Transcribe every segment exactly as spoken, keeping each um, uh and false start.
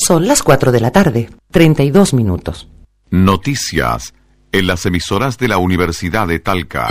Son las cuatro de la tarde, treinta y dos minutos. Noticias en las emisoras de la Universidad de Talca.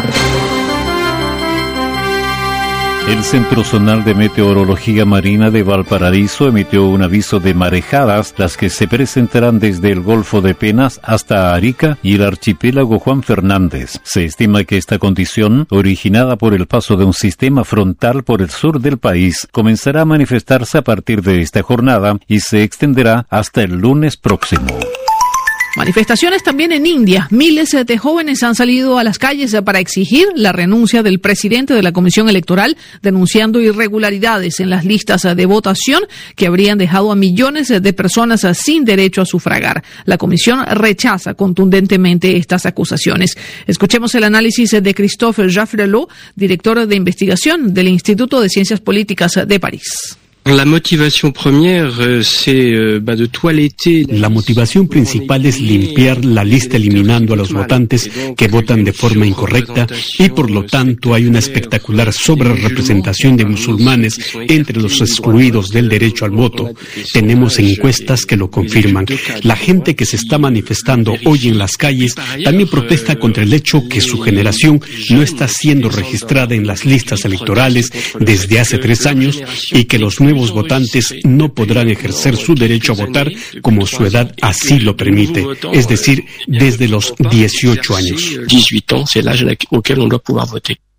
El Centro Zonal de Meteorología Marina de Valparaíso emitió un aviso de marejadas, las que se presentarán desde el Golfo de Penas hasta Arica y el archipiélago Juan Fernández. Se estima que esta condición, originada por el paso de un sistema frontal por el sur del país, comenzará a manifestarse a partir de esta jornada y se extenderá hasta el lunes próximo. Manifestaciones también en India. Miles de jóvenes han salido a las calles para exigir la renuncia del presidente de la Comisión Electoral, denunciando irregularidades en las listas de votación que habrían dejado a millones de personas sin derecho a sufragar. La comisión rechaza contundentemente estas acusaciones. Escuchemos el análisis de Christophe Jaffrelot, director de investigación del Instituto de Ciencias Políticas de París. La motivación première, c'est de toiletter. La motivación principal es limpiar la lista eliminando a los votantes que votan de forma incorrecta y por lo tanto hay una espectacular sobrerepresentación de musulmanes entre los excluidos del derecho al voto. Tenemos encuestas que lo confirman. La gente que se está manifestando hoy en las calles también protesta contra el hecho que su generación no está siendo registrada en las listas electorales desde hace tres años y que los nuevos Los votantes no podrán ejercer su derecho a votar como su edad así lo permite, es decir, desde los dieciocho años. dieciocho ans, c'est l'âge auquel on doit pouvoir voter.